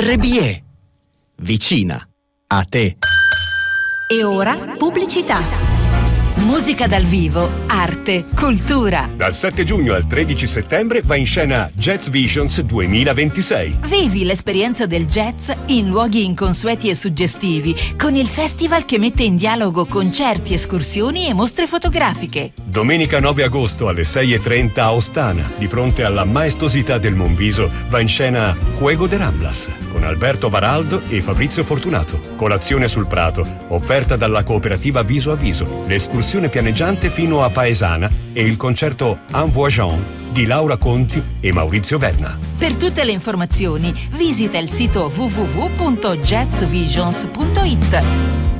RBE. Vicina a te. E ora pubblicità. Musica dal vivo, arte, cultura. Dal 7 giugno al 13 settembre va in scena Jazz Visions 2026. Vivi l'esperienza del jazz in luoghi inconsueti e suggestivi, con il festival che mette in dialogo concerti, escursioni e mostre fotografiche. Domenica 9 agosto alle 6:30 a Ostana, di fronte alla maestosità del Monviso, va in scena Juego de Ramblas, con Alberto Varaldo e Fabrizio Fortunato. Colazione sul Prato, offerta dalla cooperativa Viso a Viso, l'escursione pianeggiante fino a Paesana e il concerto En Voyant di Laura Conti e Maurizio Verna. Per tutte le informazioni visita il sito www.jazzvisions.it.